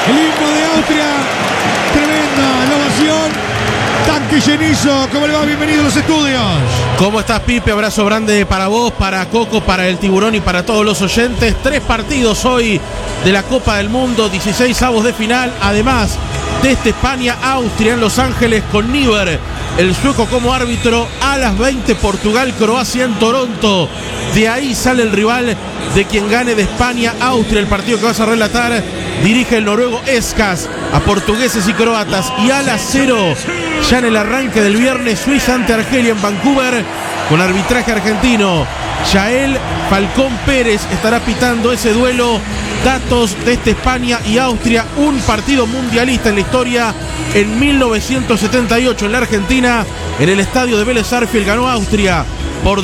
El himno de Austria. Tremenda la ovación. Tanque llenizo, ¿cómo le va? Bienvenido a los estudios. ¿Cómo estás, Pipe? Abrazo grande para vos, para Coco, para el Tiburón y para todos los oyentes. 3 partidos hoy de la Copa del Mundo, 16avos de final. Además de España-Austria en Los Ángeles con Niver, el sueco como árbitro. A las 20 Portugal-Croacia en Toronto. De ahí sale el rival de quien gane de España-Austria. El partido que vas a relatar dirige el noruego Eskas a portugueses y croatas. Y a las 0 ya en el arranque del viernes, Suiza ante Argelia en Vancouver con arbitraje argentino. Yael Falcón Pérez estará pitando ese duelo. Datos de España y Austria, un partido mundialista en la historia. En 1978 en la Argentina, en el estadio de Vélez Sarsfield, ganó Austria por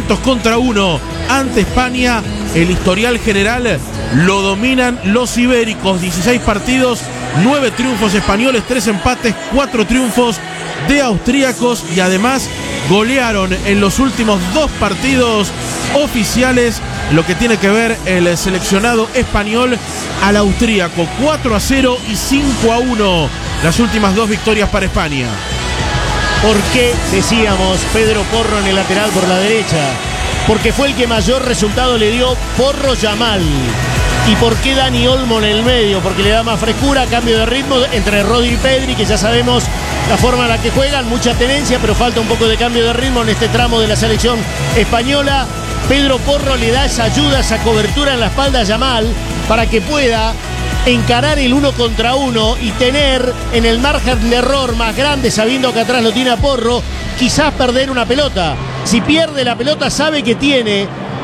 2-1 ante España. El historial general lo dominan los ibéricos, 16 partidos, 9 triunfos españoles, 3 empates, 4 triunfos de austríacos, y además golearon en los últimos 2 partidos oficiales, lo que tiene que ver el seleccionado español al austríaco. 4-0 y 5-1 las últimas 2 victorias para España. ¿Por qué decíamos Pedro Porro en el lateral por la derecha? Porque fue el que mayor resultado le dio Porro Yamal. ¿Y por qué Dani Olmo en el medio? Porque le da más frescura, cambio de ritmo entre Rodri y Pedri, que ya sabemos la forma en la que juegan, mucha tenencia, pero falta un poco de cambio de ritmo en este tramo de la selección española. Pedro Porro le da esa ayuda, esa cobertura en la espalda a Yamal para que pueda encarar el 1 contra 1 y tener en el margen de error más grande, sabiendo que atrás lo tiene a Porro, quizás perder una pelota. Si pierde la pelota, sabe que tiene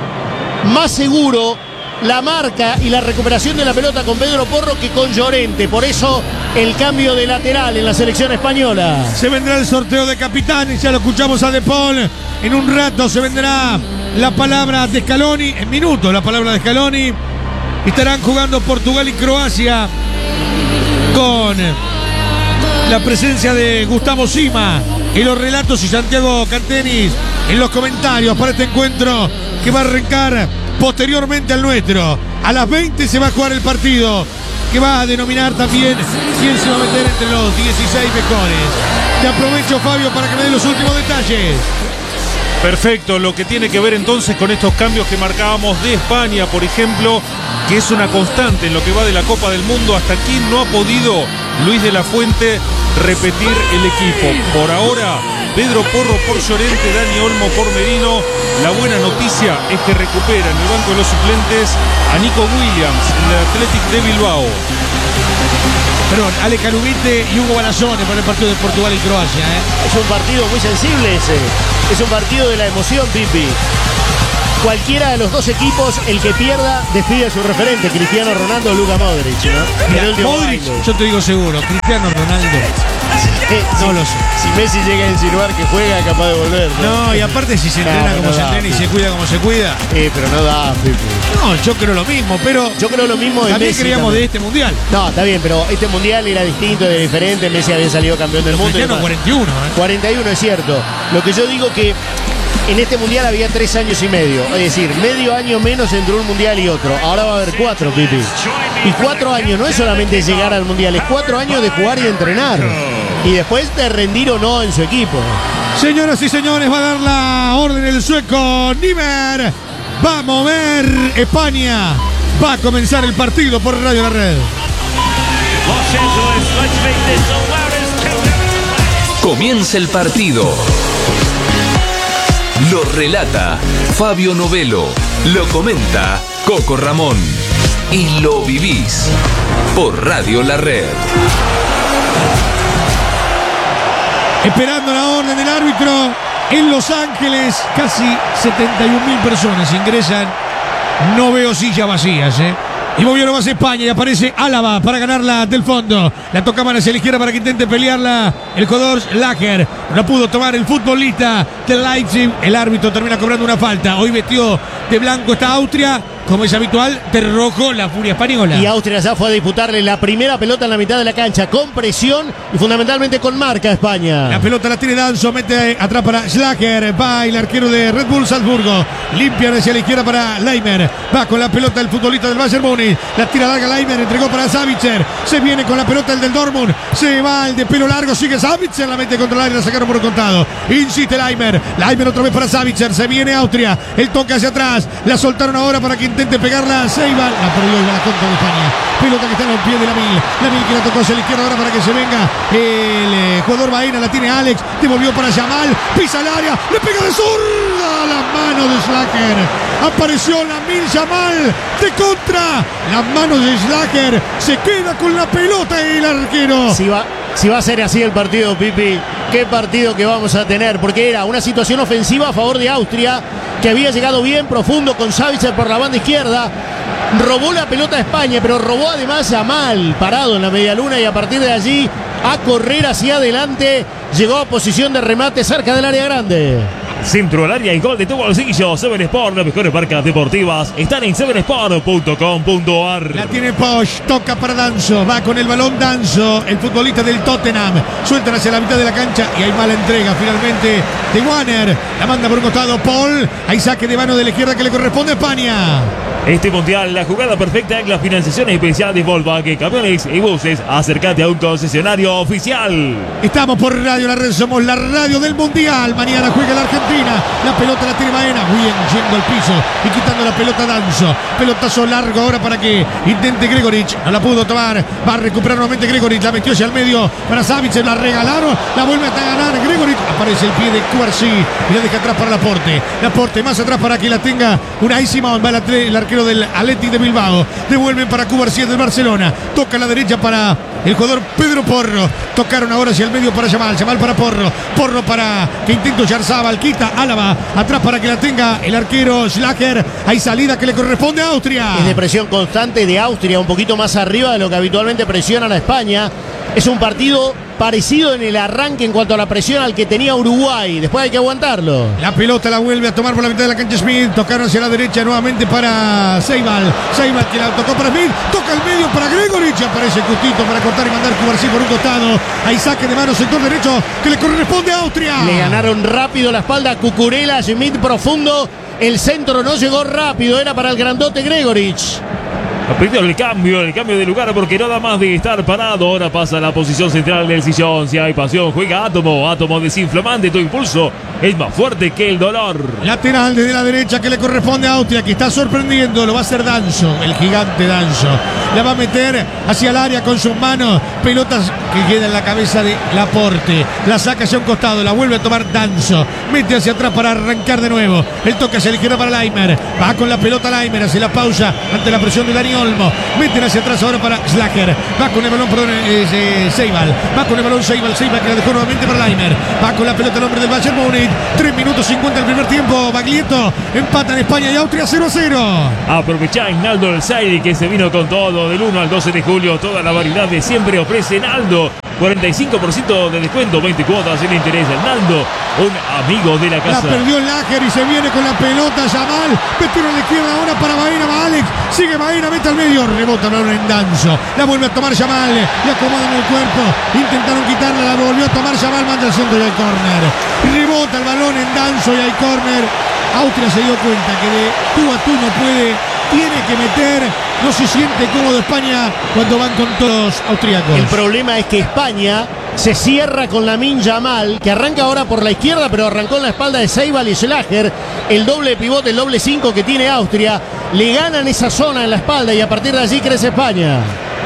más seguro la marca y la recuperación de la pelota con Pedro Porro que con Llorente. Por eso el cambio de lateral en la selección española. Se vendrá el sorteo de capitanes, ya lo escuchamos a De Paul. En un rato se vendrá la palabra de Scaloni, en minutos la palabra de Scaloni. Estarán jugando Portugal y Croacia con la presencia de Gustavo Sima en los relatos y Santiago Cantenis en los comentarios para este encuentro que va a arrancar posteriormente al nuestro. A las 20 se va a jugar el partido que va a denominar también quién se va a meter entre los 16 mejores. Te aprovecho, Fabio, para que me dé los últimos detalles. Perfecto, lo que tiene que ver entonces con estos cambios que marcábamos de España, por ejemplo, que es una constante en lo que va de la Copa del Mundo. Hasta aquí no ha podido Luis de la Fuente repetir el equipo. Por ahora, Pedro Porro por Llorente, Dani Olmo por Merino. La buena noticia es que recupera en el banco de los suplentes a Nico Williams, el Athletic de Bilbao. Perdón, Ale Calubite y Hugo Balazone para el partido de Portugal y Croacia. Es un partido muy sensible ese. Es un partido de la emoción, Pipi. Cualquiera de los dos equipos, el que pierda, despide a su referente, Cristiano Ronaldo o Luka Modric, ¿no? Mira, Modric, yo te digo seguro, Cristiano Ronaldo. No lo sé. Si Messi llega a insinuar que juega, capaz de volver. No, y aparte si se entrena como se entrena y se cuida como se cuida. Pero no da, Pipi. No, yo creo lo mismo, pero yo creo lo mismo de también Messi. Creíamos de este mundial. No, está bien, pero este mundial era distinto, era diferente. Messi había salido campeón del mundo. Cristiano 41, 41, es cierto. Lo que yo digo que en este mundial había 3 años y medio. Es decir, medio año menos entre un mundial y otro. Ahora va a haber 4, Pipi. Y 4 años no es solamente llegar al mundial, es 4 años de jugar y de entrenar. Y después de rendir o no en su equipo. Señoras y señores, va a dar la orden el sueco Niver. Va a mover España. Va a comenzar el partido por Radio La Red. Comienza el partido. Lo relata Fabio Novelo. Lo comenta Coco Ramón. Y lo vivís por Radio La Red. Esperando la orden del árbitro en Los Ángeles. Casi 71.000 personas ingresan. No veo sillas vacías, Y movió nomás España y aparece Álava para ganarla del fondo. La tocaban hacia la izquierda para que intente pelearla el jugador Lager. No pudo tomar el futbolista del Leipzig. El árbitro termina cobrando una falta. Hoy vestido de blanco está Austria. como es habitual, de rojo la furia española. Y Austria ya fue a disputarle la primera pelota en la mitad de la cancha, con presión y fundamentalmente con marca a España. La pelota la tiene Danso, mete atrás para Schlager, va el arquero de Red Bull Salzburgo, limpia hacia la izquierda para Leimer, va con la pelota el futbolista del Bayern Múnich, la tira larga Leimer, entregó para Savitzer, se viene con la pelota el del Dortmund, se va el de pelo largo, sigue Savitzer, la mete contra el aire, la sacaron por contado, insiste Leimer otra vez para Savitzer, se viene Austria, el toque hacia atrás, la soltaron ahora para que intente pegarla a Seibal, la perdió y va la contra de España, pelota que está en los pies de Lamil que la tocó hacia la izquierda ahora para que se venga el jugador Baena, la tiene Alex, devolvió para Yamal, pisa el área, le pega de zurda a la mano de Schlager, apareció Lamil Yamal de contra, las manos de Schlager, se queda con la pelota y el arquero. Si va a ser así el partido, Pipi, qué partido que vamos a tener, porque era una situación ofensiva a favor de Austria, que había llegado bien profundo con Savitzer por la banda izquierda, robó la pelota a España, pero robó además a Mal, parado en la medialuna, y a partir de allí a correr hacia adelante, llegó a posición de remate cerca del área grande. Centro al área y gol de tu bolsillo. 7 Sport, las mejores marcas deportivas están en 7sport.com.ar. La tiene Posch, toca para Danso, va con el balón Danso, el futbolista del Tottenham, sueltan hacia la mitad de la cancha y hay mala entrega finalmente de Warner, la manda por un costado Paul, hay saque de mano de la izquierda que le corresponde a España. Este mundial, la jugada perfecta en la financiación especial de Volkswagen Camiones y Buses. Acércate a un concesionario oficial. Estamos por Radio La Red, somos la radio del mundial. Mañana juega la Argentina, la pelota la tiene Baena, bien yendo al piso y quitando la pelota Danso, pelotazo largo ahora para que intente Gregoric, no la pudo tomar, va a recuperar nuevamente Gregoric, la metió hacia el medio para Savitzer, la regalaron, la vuelve a ganar Gregoric, aparece el pie de Cubarsí y la deja atrás para Laporte más atrás para que la tenga Unai Simón, va el arquero del Athletic de Bilbao, devuelven para Cubarsí del Barcelona, toca a la derecha para el jugador Pedro Porro, tocaron ahora hacia el medio para Yamal para Porro para que intento Yarzábal, quita Álava, atrás para que la tenga el arquero Schlager, hay salida que le corresponde a Austria. Es de presión constante de Austria, un poquito más arriba de lo que habitualmente presionan a España. Es un partido parecido en el arranque en cuanto a la presión al que tenía Uruguay. Después hay que aguantarlo. La pelota la vuelve a tomar por la mitad de la cancha Smith. Tocaron hacia la derecha nuevamente para Seibal que la tocó para Smith. Toca el medio para Gregoric. Aparece justito para cortar y mandar Cubarsí por un costado. Hay saque de mano sector derecho que le corresponde a Austria. Le ganaron rápido la espalda a Cucurella. Smith profundo. El centro no llegó rápido. Era para el grandote Gregoric. Aprendió el cambio de lugar porque nada más de estar parado. Ahora pasa a la posición central del sillón. Si hay pasión, juega Átomo desinflamante. Tu impulso es más fuerte que el dolor. Lateral desde la derecha que le corresponde a Austria, que está sorprendiendo. Lo va a hacer Danso, el gigante Danso. La va a meter hacia el área con sus manos. Pelotas que queda en la cabeza de Laporte. La saca hacia un costado, la vuelve a tomar Danso. Mete hacia atrás para arrancar de nuevo. El toque hacia la izquierda para Leimer. Va con la pelota Leimer, hace la pausa ante la presión de Dani Olmo. Meten hacia atrás ahora para Schlager. Va con el balón, Seibal. Va con el balón Seibal que la dejó nuevamente para Leimer. Va con la pelota el hombre del Bayern Múnich. 3 minutos 50 el primer tiempo. Baglietto empatan España y Austria 0-0. Aprovechá Naldo del Zaire, que se vino con todo del 1 al 12 de julio. Toda la variedad de siempre ofrece Naldo. 45% de descuento, 20 cuotas sin interés. Naldo, un amigo de la casa. La perdió Lager y se viene con la pelota Yamal. Metieron a la izquierda ahora para Baena, va Alex. Sigue Baena, mete al medio. Rebota el balón en Danso. La vuelve a tomar Yamal. Le acomodan el cuerpo. Intentaron quitarla, la volvió a tomar Yamal. Manda al centro y hay córner. Rebota el balón en Danso y hay córner. Austria se dio cuenta que de tú a tú no puede. Tiene que meter. No se siente cómodo España cuando van con todos los austríacos. El problema es que España se cierra con Lamine Yamal, que arranca ahora por la izquierda, pero arrancó en la espalda de Seibal y Schlager. El doble pivote, el doble 5 que tiene Austria. Le ganan esa zona en la espalda y a partir de allí crece España.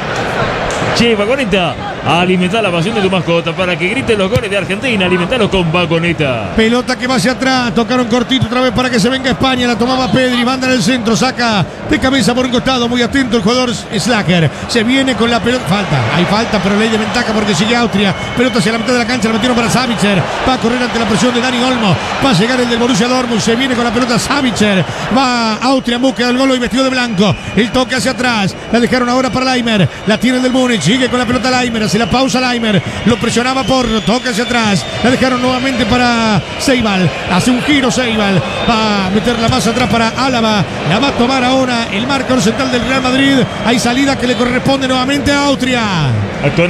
Che, Vagoneta, alimentar la pasión de tu mascota para que griten los goles de Argentina. Alimentarlos con Vagoneta. Pelota que va hacia atrás, tocaron cortito otra vez para que se venga España. La tomaba Pedri, manda en el centro, saca de cabeza por un costado, muy atento el jugador Schlager. Se viene con la pelota, hay falta, pero ley de ventaja porque sigue Austria. Pelota hacia la mitad de la cancha, la metieron para Savitzer. Va a correr ante la presión de Dani Olmo. Va a llegar el del Borussia Dortmund, se viene con la pelota Savitzer. Va Austria en busca del gol y vestido de blanco. El toque hacia atrás, la dejaron ahora para Leimer. La tiene el del Múnich, sigue con la pelota Leimer, hacia Hace la pausa Laimer. Lo presionaba Porro. Toca hacia atrás. La dejaron nuevamente para Ceibal. Hace un giro Ceibal. Va a meterla más atrás para Álava. La va a tomar ahora el marcador central del Real Madrid. Hay salida que le corresponde nuevamente a Austria.